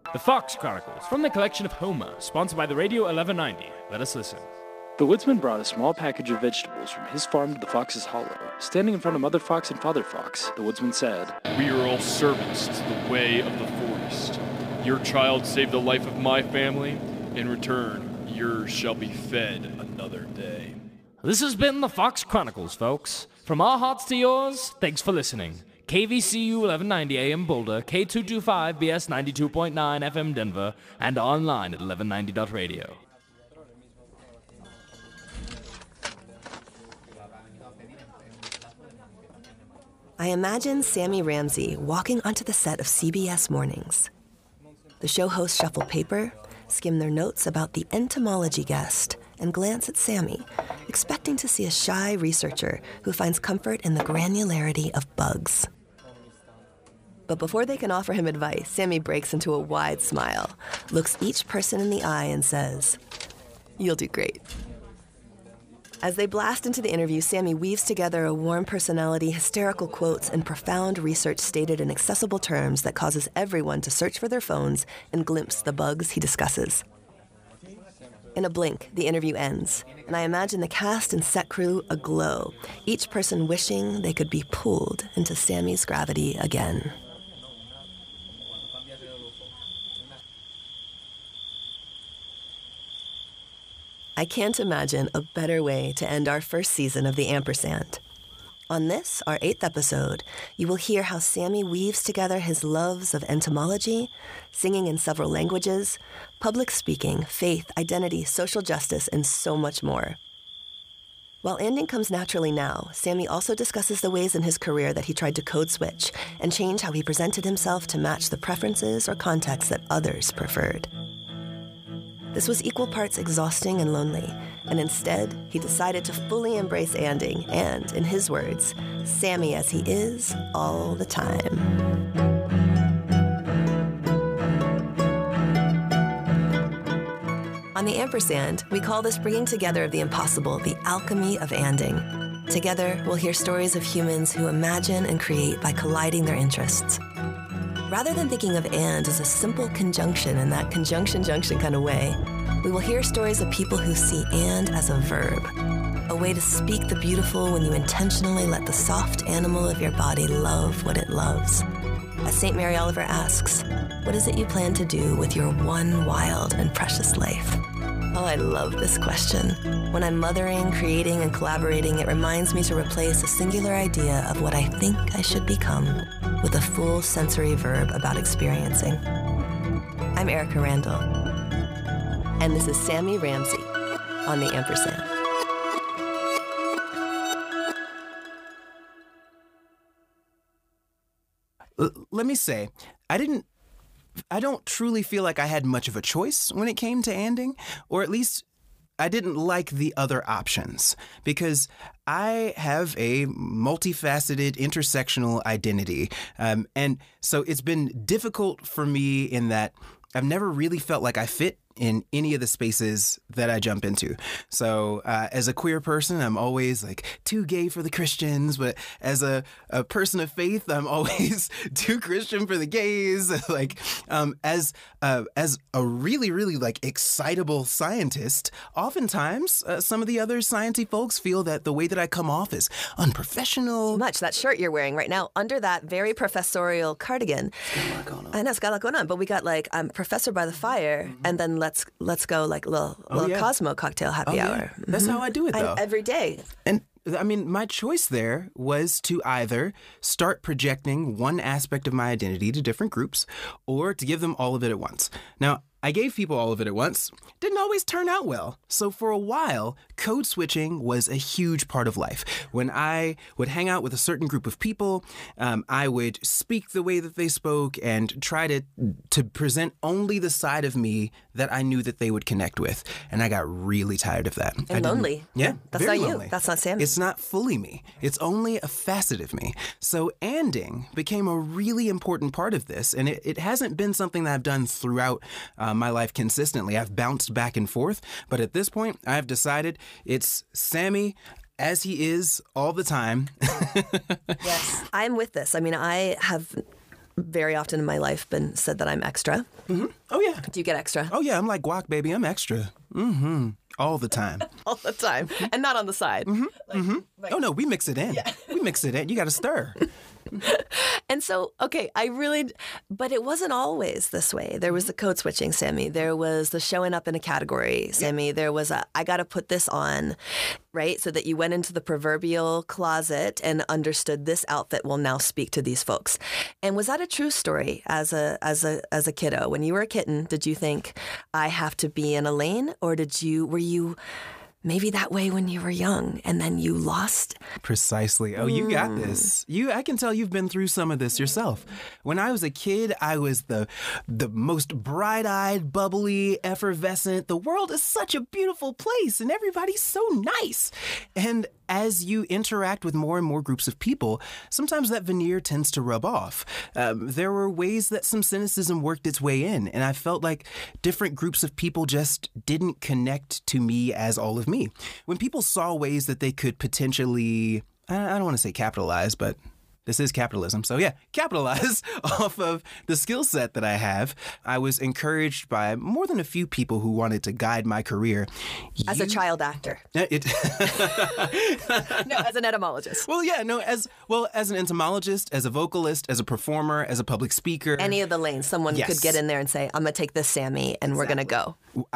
The Fox Chronicles, from the collection of Homer, sponsored by the Radio 1190. Let us listen. The woodsman brought a small package of vegetables from his farm to the fox's hollow. Standing in front of Mother Fox and Father Fox, the woodsman said, "We are all servants to the way of the forest. Your child saved the life of my family. In return, yours shall be fed another day." This has been the Fox Chronicles, folks. From our hearts to yours, thanks for listening. KVCU 1190 AM Boulder, K225 BS 92.9 FM Denver, and online at 1190.radio. I imagine Sammy Ramsey walking onto the set of CBS Mornings. The show hosts shuffle paper, skim their notes about the entomology guest, and glance at Sammy, expecting to see a shy researcher who finds comfort in the granularity of bugs. But before they can offer him advice, Sammy breaks into a wide smile, looks each person in the eye, and says, "You'll do great." As they blast into the interview, Sammy weaves together a warm personality, hysterical quotes, and profound research stated in accessible terms that causes everyone to search for their phones and glimpse the bugs he discusses. In a blink, the interview ends, and I imagine the cast and set crew aglow, each person wishing they could be pulled into Sammy's gravity again. I can't imagine a better way to end our first season of The Ampersand. On this, our 8th episode, you will hear how Sammy weaves together his loves of entomology, singing in several languages, public speaking, faith, identity, social justice, and so much more. While ending comes naturally now, Sammy also discusses the ways in his career that he tried to code switch and change how he presented himself to match the preferences or contexts that others preferred. This was equal parts exhausting and lonely, and instead, he decided to fully embrace anding and, in his words, Sammy as he is all the time. On The Ampersand, we call this bringing together of the impossible the alchemy of anding. Together, we'll hear stories of humans who imagine and create by colliding their interests. Rather than thinking of and as a simple conjunction in that conjunction-junction kind of way, we will hear stories of people who see and as a verb, a way to speak the beautiful when you intentionally let the soft animal of your body love what it loves. As St. Mary Oliver asks, what is it you plan to do with your one wild and precious life? Oh, I love this question. When I'm mothering, creating, and collaborating, it reminds me to replace a singular idea of what I think I should become with a full sensory verb about experiencing. I'm Erica Randall, and this is Sammy Ramsey on The Ampersand. Let me say, I don't truly feel like I had much of a choice when it came to anding, or at least I didn't like the other options, because I have a multifaceted intersectional identity. And so it's been difficult for me in that I've never really felt like I fit in any of the spaces that I jump into. So as a queer person, I'm always like too gay for the Christians, but as a person of faith, I'm always too Christian for the gays. Like as a really, really like excitable scientist, oftentimes some of the other sciencey folks feel that the way that I come off is unprofessional. Much. That shirt you're wearing right now, under that very professorial cardigan. I know, it's got a lot going on, but we got like I'm professor by the fire, and then let's go like little Cosmo cocktail happy hour. Yeah. That's how I do it, though. Every day. And I mean, my choice there was to either start projecting one aspect of my identity to different groups or to give them all of it at once. Now, I gave people all of it at once. Didn't always turn out well. So for a while, code switching was a huge part of life. When I would hang out with a certain group of people, I would speak the way that they spoke and try to present only the side of me that I knew that they would connect with. And I got really tired of that. And lonely. Yeah, that's very not lonely. You. That's not Sammy. It's not fully me. It's only a facet of me. So anding became a really important part of this. And it hasn't been something that I've done throughout my life consistently. I've bounced back and forth, but at this point, I've decided it's Sammy as he is all the time. Yes, I'm with this. I mean, I have very often in my life been said that I'm extra. Mm-hmm. Oh, yeah. Do you get extra? Oh, yeah. I'm like guac, baby. I'm extra. Mm-hmm. All the time. All the time. And not on the side. Oh, no. We mix it in. Yeah. We mix it in. You got to stir. And so, okay, but it wasn't always this way. There was the code switching, Sammy. There was the showing up in a category, Sammy. There was I got to put this on, right? So that you went into the proverbial closet and understood this outfit will now speak to these folks. And was that a true story as a kiddo? When you were a kitten, did you think I have to be in a lane, or were you maybe that way when you were young and then you lost? Precisely. Oh, you got this. I can tell you've been through some of this yourself. When I was a kid, I was the most bright-eyed, bubbly, effervescent. The world is such a beautiful place and everybody's so nice. And as you interact with more and more groups of people, sometimes that veneer tends to rub off. There were ways that some cynicism worked its way in, and I felt like different groups of people just didn't connect to me as all of me. When people saw ways that they could potentially, I don't want to say capitalize, but this is capitalism. So yeah, capitalize off of the skill set that I have. I was encouraged by more than a few people who wanted to guide my career. As a child actor. No, as an etymologist. Well, yeah, no, as an entomologist, as a vocalist, as a performer, as a public speaker. Any of the lanes, someone could get in there and say, I'm going to take this Sammy and we're going to go.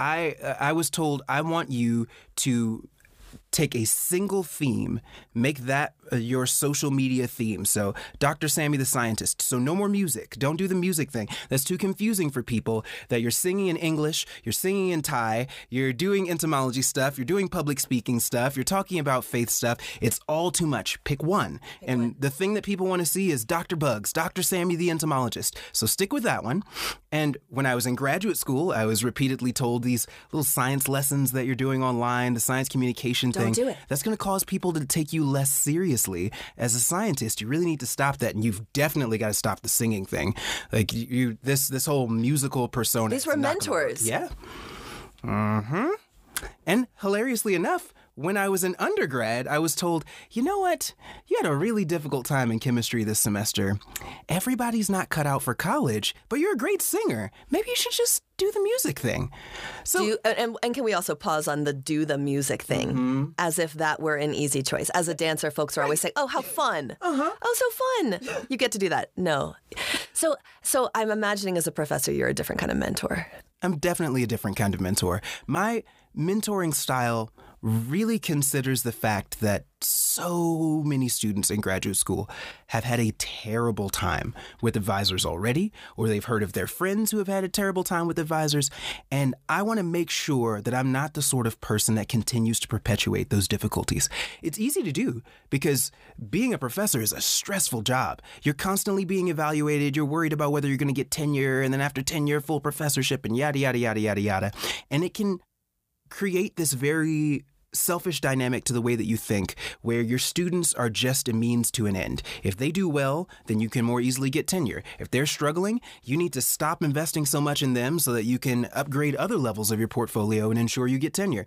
I was told, I want you to take a single theme, make that your social media theme. So Dr. Sammy the Scientist. So no more music. Don't do the music thing. That's too confusing for people, that you're singing in English, you're singing in Thai, you're doing entomology stuff, you're doing public speaking stuff, you're talking about faith stuff. It's all too much. Pick one. The thing that people want to see is Dr. Bugs, Dr. Sammy the Entomologist. So stick with that one. And when I was in graduate school, I was repeatedly told these little science lessons that you're doing online, the science communication thing. Don't do it. That's going to cause people to take you less seriously. As a scientist, you really need to stop that, and you've definitely got to stop the singing thing. Like this whole musical persona. These were mentors. Yeah. Mm-hmm. And hilariously enough, when I was an undergrad, I was told, you know what? You had a really difficult time in chemistry this semester. Everybody's not cut out for college, but you're a great singer. Maybe you should just do the music thing. So, and can we also pause on the do the music thing, as if that were an easy choice? As a dancer, folks are always saying, oh, how fun. Oh, so fun. You get to do that. No. So I'm imagining as a professor, you're a different kind of mentor. I'm definitely a different kind of mentor. My mentoring style really considers the fact that so many students in graduate school have had a terrible time with advisors already, or they've heard of their friends who have had a terrible time with advisors. And I want to make sure that I'm not the sort of person that continues to perpetuate those difficulties. It's easy to do because being a professor is a stressful job. You're constantly being evaluated. You're worried about whether you're going to get tenure, and then after tenure, full professorship, and yada, yada, yada, yada, yada. And it can create this very selfish dynamic to the way that you think, where your students are just a means to an end. If they do well, then you can more easily get tenure. If they're struggling, you need to stop investing so much in them so that you can upgrade other levels of your portfolio and ensure you get tenure.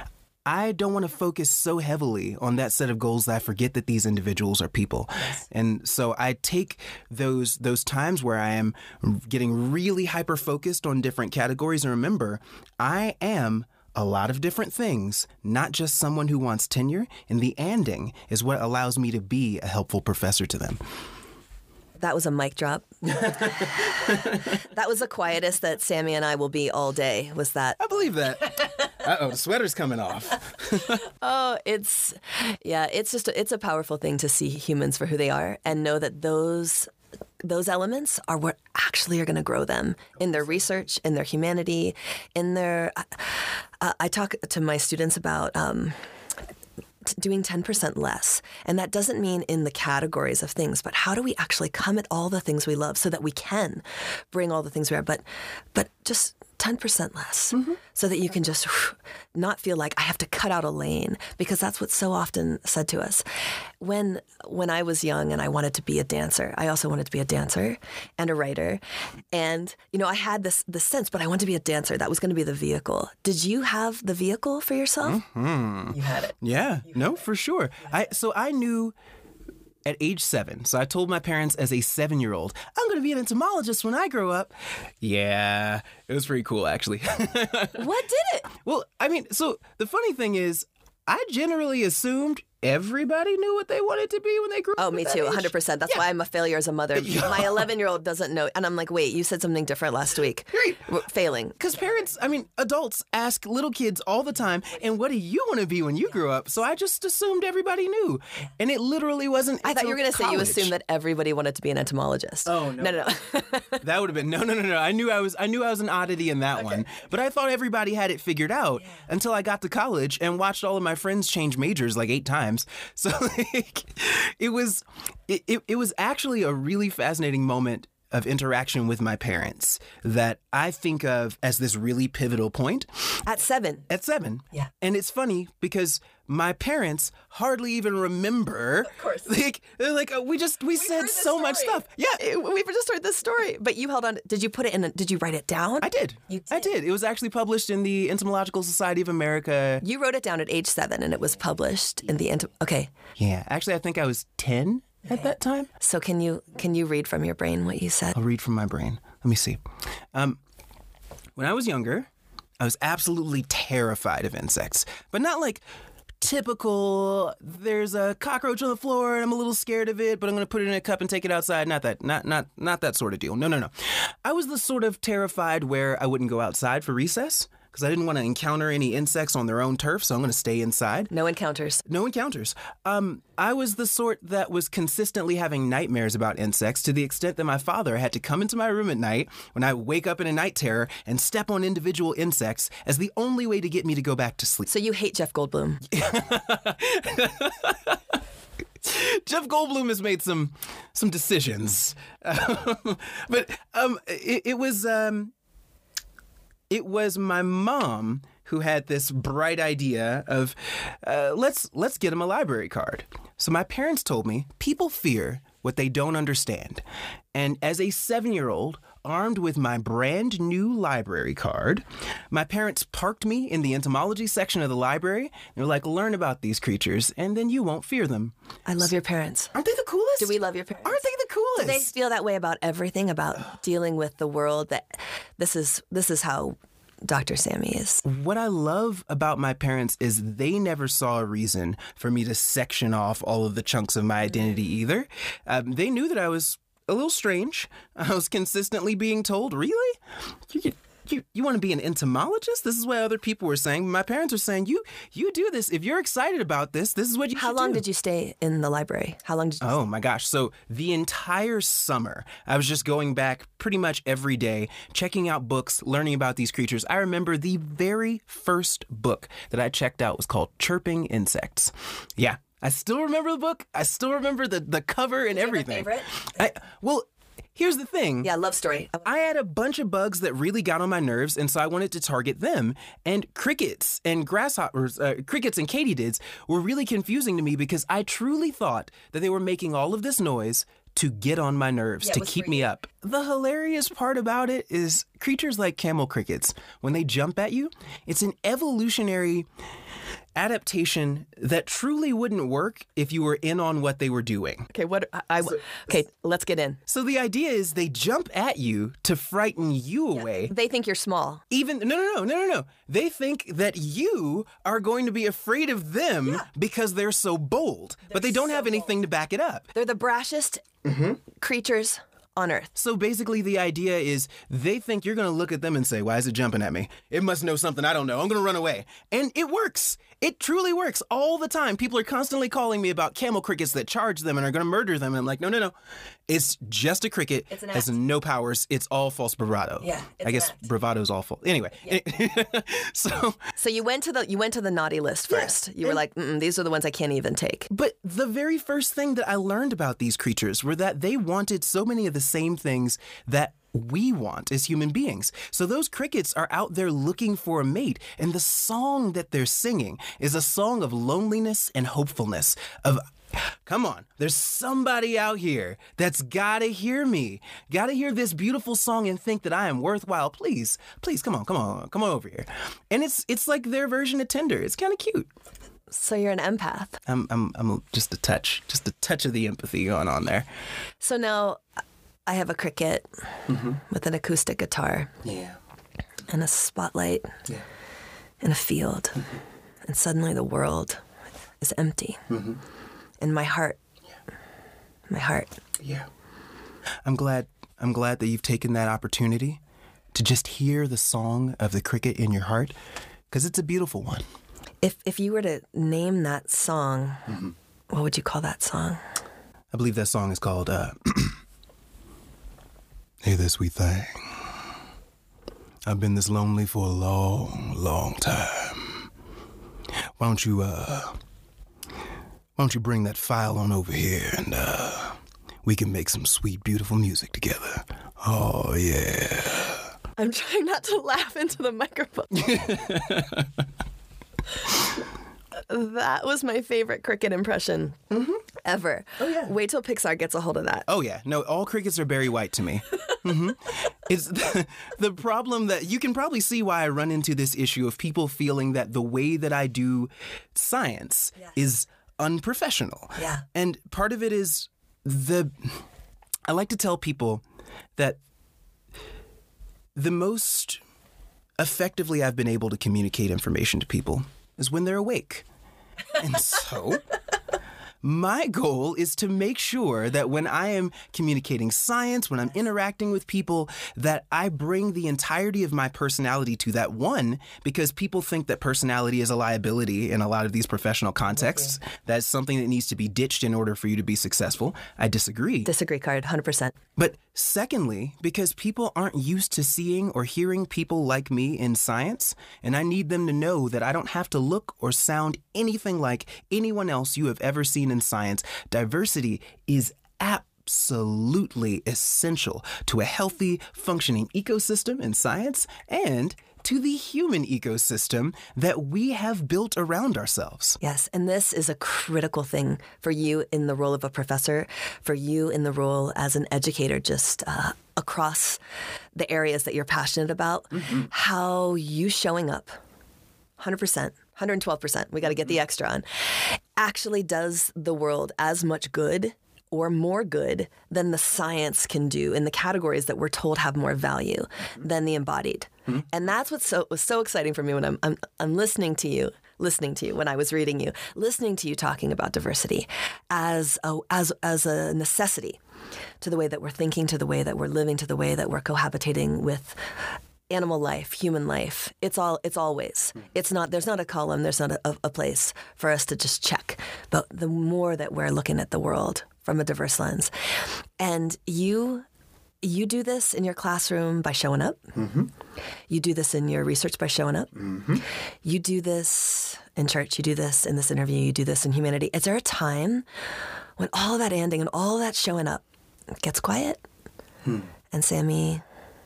I don't want to focus so heavily on that set of goals that I forget that these individuals are people. Yes. And so I take those times where I am getting really hyper-focused on different categories and remember, I am a lot of different things, not just someone who wants tenure, and the anding is what allows me to be a helpful professor to them. That was a mic drop. That was the quietest that Sammy and I will be all day, was that. I believe that. Uh-oh, the sweater's coming off. Oh, it's a powerful thing to see humans for who they are and know that those elements are what actually are going to grow them in their research, in their humanity, in their... I talk to my students about doing 10% less. And that doesn't mean in the categories of things, but how do we actually come at all the things we love so that we can bring all the things we are, but just 10% less, so that you can just not feel like I have to cut out a lane, because that's what's so often said to us. When I was young and I wanted to be a dancer, I also wanted to be a dancer and a writer. And, I had this sense, but I wanted to be a dancer. That was going to be the vehicle. Did you have the vehicle for yourself? You had it. Yeah, for sure. I knew at age 7. So I told my parents as a 7-year-old, I'm going to be an entomologist when I grow up. Yeah, it was pretty cool, actually. What did it? Well, I mean, so the funny thing is, I generally assumed everybody knew what they wanted to be when they grew up. Oh, me too, 100%. That's why I'm a failure as a mother. My 11-year-old doesn't know. And I'm like, wait, you said something different last week. Right. Failing. Because parents, I mean, adults ask little kids all the time, and what do you want to be when you grow up? So I just assumed everybody knew. And it literally wasn't. I thought you were going to say you college. assumed that everybody wanted to be an entomologist. Oh, no. No. That would have been, no. I knew I was an oddity in that one. But I thought everybody had it figured out until I got to college and watched all of my friends change majors like 8 times. So it was actually a really fascinating moment of interaction with my parents that I think of as this really pivotal point. At 7. At 7. Yeah. And it's funny because my parents hardly even remember. Of course. They're like, we said so much stuff. Yeah. We've just heard this story. But you held on. Did you put it in? Did you write it down? I did. You did? I did. It was actually published in the Entomological Society of America. You wrote it down at age 7 and it was published in the Okay. Yeah. Actually, I think I was 10 at that time. So can you read from your brain what you said? I'll read from my brain. Let me see. When I was younger, I was absolutely terrified of insects, but not like typical, there's a cockroach on the floor and I'm a little scared of it, but I'm going to put it in a cup and take it outside. Not that sort of deal. No. I was the sort of terrified where I wouldn't go outside for recess because I didn't want to encounter any insects on their own turf, so I'm going to stay inside. No encounters. I was the sort that was consistently having nightmares about insects to the extent that my father had to come into my room at night when I wake up in a night terror and step on individual insects as the only way to get me to go back to sleep. So you hate Jeff Goldblum. Jeff Goldblum has made some decisions. But it was my mom who had this bright idea of let's get him a library card. So my parents told me people fear what they don't understand. And as a 7-year-old, armed with my brand new library card, my parents parked me in the entomology section of the library. They were like, learn about these creatures, and then you won't fear them. I love your parents. Aren't they the coolest? Do we love your parents? Aren't they the coolest? Do they feel that way about everything, about dealing with the world, that this is how Dr. Sammy is? What I love about my parents is they never saw a reason for me to section off all of the chunks of my identity either. They knew that I was a little strange. I was consistently being told, really? You want to be an entomologist? This is what other people were saying. My parents were saying, you do this. If you're excited about this, this is what you should do. How long did you stay in the library? How long did you Oh my gosh. So the entire summer, I was just going back pretty much every day, checking out books, learning about these creatures. I remember the very first book that I checked out was called Chirping Insects. Yeah. I still remember the book. I still remember the cover and everything. Do you have a favorite? Here's the thing. Yeah, love story. I had a bunch of bugs that really got on my nerves, and so I wanted to target them. And crickets and grasshoppers, crickets and katydids were really confusing to me because I truly thought that they were making all of this noise to get on my nerves, to keep me up. The hilarious part about it is creatures like camel crickets, when they jump at you, it's an evolutionary adaptation that truly wouldn't work if you were in on what they were doing. Okay, let's get in. So the idea is they jump at you to frighten you away. They think you're small. No. They think that you are going to be afraid of them because they're so bold, but they don't have anything to back it up. They're the brashest creatures on Earth. So basically the idea is they think you're going to look at them and say, why is it jumping at me? It must know something I don't know. I'm going to run away. And it works. It truly works all the time. People are constantly calling me about camel crickets that charge them and are going to murder them. And I'm like, no. It's just a cricket. It's an has act. no powers. It's all false bravado. Yeah, it's I guess an act. bravado's all false. Anyway, so you went to the naughty list first. You were like, these are the ones I can't even take. But the very first thing that I learned about these creatures were that they wanted so many of the same things that we want as human beings. So those crickets are out there looking for a mate, and the song that they're singing is a song of loneliness and hopefulness, of come on, there's somebody out here that's gotta hear me, gotta hear this beautiful song and think that I am worthwhile. Please, come on over here. And it's like their version of Tinder. It's kind of cute. So you're an empath. I'm just a touch of the empathy going on there. So now I have a cricket with an acoustic guitar. Yeah. And a spotlight. Yeah. And a field. And suddenly the world is empty. And my heart. Yeah. My heart. Yeah. I'm glad that you've taken that opportunity to just hear the song of the cricket in your heart, because it's a beautiful one. If you were to name that song, what would you call that song? I believe that song is called Hey There Sweet Thing. I've been this lonely for a long, long time. Why don't you bring that file on over here and we can make some sweet, beautiful music together. Oh, yeah. I'm trying not to laugh into the microphone. That was my favorite cricket impression ever. Oh, yeah. Wait till Pixar gets a hold of that. Oh, yeah. No, all crickets are Barry White to me. It's the problem that you can probably see why I run into this issue of people feeling that the way that I do science is unprofessional. Yeah. And part of it is I like to tell people that the most effectively I've been able to communicate information to people is when they're awake. And so my goal is to make sure that when I am communicating science, when I'm interacting with people, that I bring the entirety of my personality to that. One, because people think that personality is a liability in a lot of these professional contexts. Okay. That's something that needs to be ditched in order for you to be successful. I disagree. Disagree card, 100%. But secondly, because people aren't used to seeing or hearing people like me in science, and I need them to know that I don't have to look or sound anything like anyone else you have ever seen in science. Diversity is absolutely essential to a healthy, functioning ecosystem in science and to the human ecosystem that we have built around ourselves. Yes, and this is a critical thing for you in the role of a professor, for you in the role as an educator, just across the areas that you're passionate about, how you showing up, 100%, 112%, we got to get the extra on, actually does the world as much good or more good than the science can do in the categories that we're told have more value than the embodied. And that's what was so exciting for me when I'm listening to you when I was reading you, listening to you talking about diversity as a necessity to the way that we're thinking, to the way that we're living, to the way that we're cohabitating with animal life, human life. It's always. It's not. There's not a column. There's not a place for us to just check. But the more that we're looking at the world from a diverse lens, and you do this in your classroom by showing up. You do this in your research by showing up. You do this in church. You do this in this interview. You do this in humanity. Is there a time when all that anding and all that showing up gets quiet and Sammy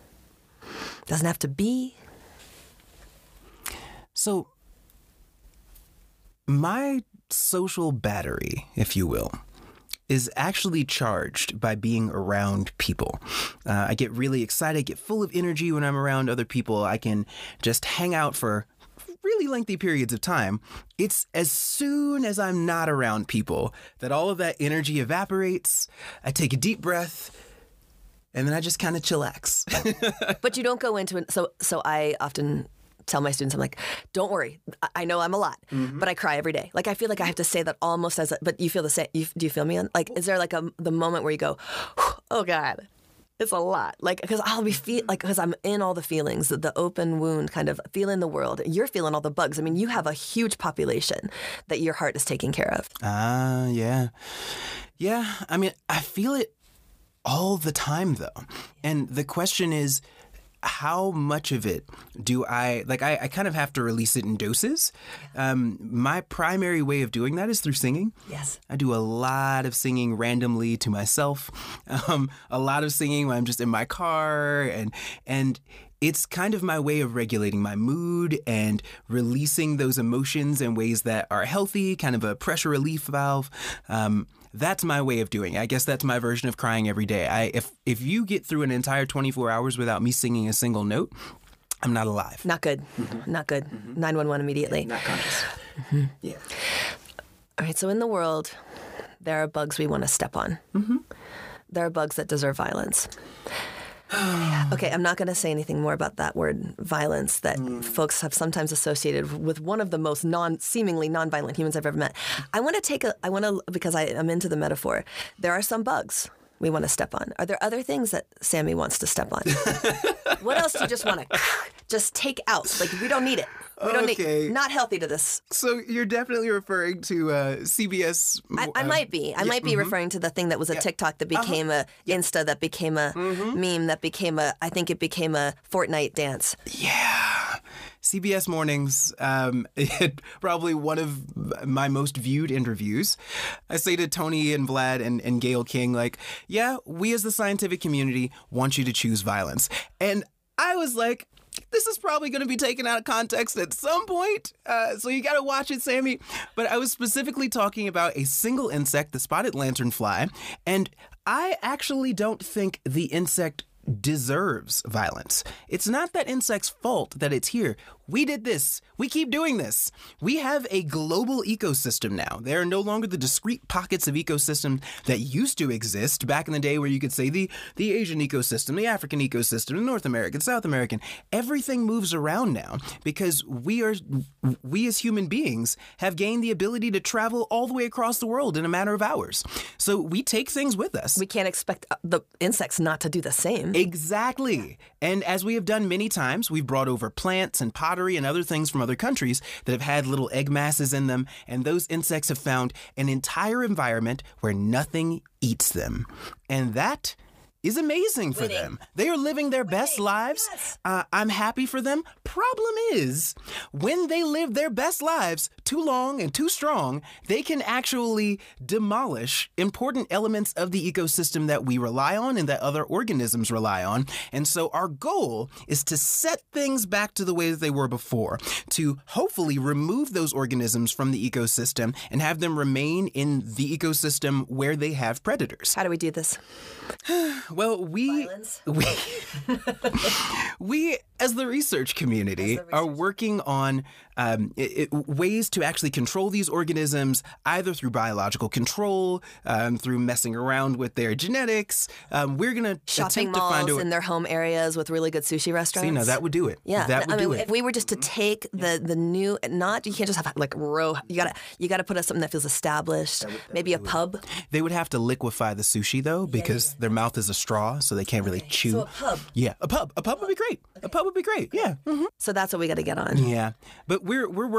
doesn't have to be? So my social battery, if you will, is actually charged by being around people. I get really excited, get full of energy when I'm around other people. I can just hang out for really lengthy periods of time. It's as soon as I'm not around people that all of that energy evaporates. I take a deep breath, and then I just kind of chillax. But you don't go into it. So I often tell my students, I'm like, don't worry. I know I'm a lot, but I cry every day. Like, I feel like I have to say that almost as but you feel the same. Do you feel me? Like, is there like the moment where you go, oh God, it's a lot? Like, because I'll be because I'm in all the feelings, the open wound, kind of feeling the world. You're feeling all the bugs. I mean, you have a huge population that your heart is taking care of. Yeah. Yeah. I mean, I feel it all the time, though. And the question is, how much of it do I kind of have to release it in doses. My primary way of doing that is through singing. Yes. I do a lot of singing randomly to myself, a lot of singing when I'm just in my car, and it's kind of my way of regulating my mood and releasing those emotions in ways that are healthy, kind of a pressure relief valve. That's my way of doing it. I guess that's my version of crying every day. If you get through an entire 24 hours without me singing a single note, I'm not alive. Not good. Not good. 911 immediately. Not conscious. Yeah. All right, so in the world, there are bugs we want to step on. There are bugs that deserve violence. Okay, I'm not going to say anything more about that word violence that folks have sometimes associated with one of the most seemingly nonviolent humans I've ever met. Because I'm into the metaphor. There are some bugs we want to step on. Are there other things that Sammy wants to step on? What else do you just want to just take out? Like, we don't need it. We don't need, not healthy to this. So you're definitely referring to CBS. I might be. I might be referring to the thing that was a TikTok that became a Insta, that became a meme, that became I think it became a Fortnite dance. Yeah. CBS Mornings, probably one of my most viewed interviews. I say to Tony and Vlad and Gayle King, like, yeah, we as the scientific community want you to choose violence. And I was like, this is probably going to be taken out of context at some point, so you got to watch it, Sammy. But I was specifically talking about a single insect, the spotted lanternfly, and I actually don't think the insect deserves violence. It's not that insect's fault that it's here. We did this. We keep doing this. We have a global ecosystem now. There are no longer the discrete pockets of ecosystem that used to exist back in the day where you could say the Asian ecosystem, the African ecosystem, the North American, South American. Everything moves around now because we as human beings have gained the ability to travel all the way across the world in a matter of hours. So we take things with us. We can't expect the insects not to do the same. Exactly. And as we have done many times, we've brought over plants and pottery and other things from other countries that have had little egg masses in them, and those insects have found an entire environment where nothing eats them. And that is amazing for them. They are living their best lives. Yes. I'm happy for them. Problem is, when they live their best lives too long and too strong, they can actually demolish important elements of the ecosystem that we rely on and that other organisms rely on. And so our goal is to set things back to the way that they were before, to hopefully remove those organisms from the ecosystem and have them remain in the ecosystem where they have predators. How do we do this? Well, we as the research community are working on ways to actually control these organisms, either through biological control, through messing around with their genetics. We're going to shopping malls in their home areas with really good sushi restaurants. See, no, that would do it. Yeah, that would do it. If we were just to take the new, you can't just have like row. You gotta put us something that feels established. Maybe a pub. They would have to liquefy the sushi though, because their mouth is a straw, so they can't really chew. So a pub. Yeah, a pub. A pub would be great. A pub would be great. Yeah. So that's what we got to get on. Yeah, but we're